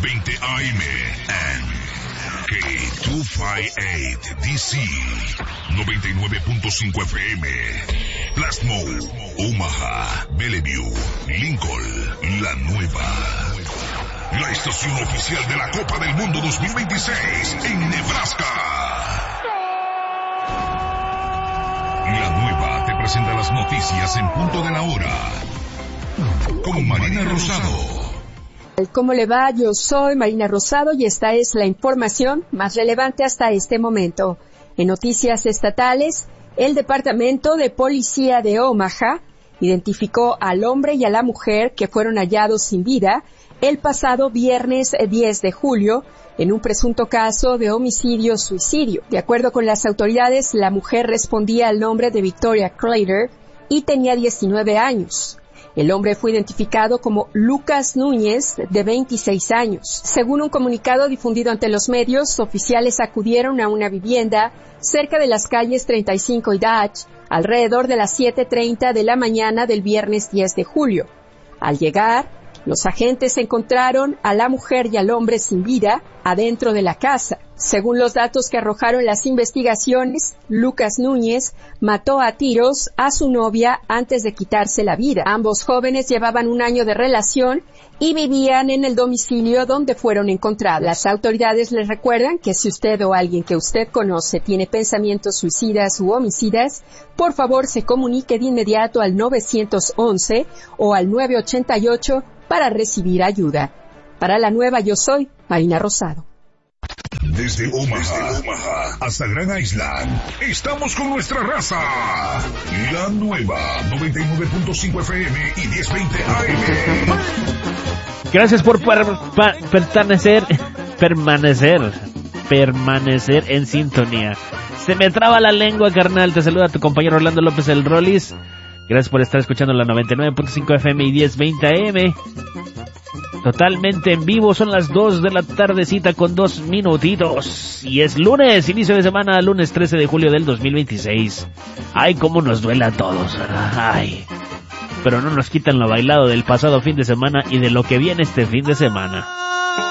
1020 AM and K258 DC 99.5 FM. Plasmo, Omaha, Bellevue, Lincoln, La Nueva. La estación oficial de la Copa del Mundo 2026 en Nebraska. La Nueva te presenta las noticias en punto de la hora. Con Marina Rosado. ¿Cómo le va? Yo soy Marina Rosado y esta es la información más relevante hasta este momento. En noticias estatales, el Departamento de Policía de Omaha identificó al hombre y a la mujer que fueron hallados sin vida el pasado viernes 10 de julio en un presunto caso de homicidio-suicidio. De acuerdo con las autoridades, la mujer respondía al nombre de Victoria Crater y tenía 19 años. El hombre fue identificado como Lucas Núñez, de 26 años. Según un comunicado difundido ante los medios, oficiales acudieron a una vivienda cerca de las calles 35 y Dodge, alrededor de las 7:30 de la mañana del viernes 10 de julio. Al llegar, los agentes encontraron a la mujer y al hombre sin vida adentro de la casa. Según los datos que arrojaron las investigaciones, Lucas Núñez mató a tiros a su novia antes de quitarse la vida. Ambos jóvenes llevaban un año de relación y vivían en el domicilio donde fueron encontrados. Las autoridades les recuerdan que si usted o alguien que usted conoce tiene pensamientos suicidas u homicidas, por favor se comunique de inmediato al 911 o al 988 para recibir ayuda. Para La Nueva, yo soy Marina Rosado. Desde Omaha hasta Grand Island, estamos con nuestra raza. La Nueva 99.5 FM y 1020 AM. Gracias por permanecer en sintonía. Se me traba la lengua, carnal. Te saluda tu compañero Orlando López el Rollis. Gracias por estar escuchando la 99.5 FM y 1020 AM. Totalmente en vivo, son las 2 de la tardecita con 2 minutitos. Y es lunes, inicio de semana, lunes 13 de julio del 2026. Ay, cómo nos duele a todos, ¿verdad? Ay. Pero no nos quitan lo bailado del pasado fin de semana y de lo que viene este fin de semana.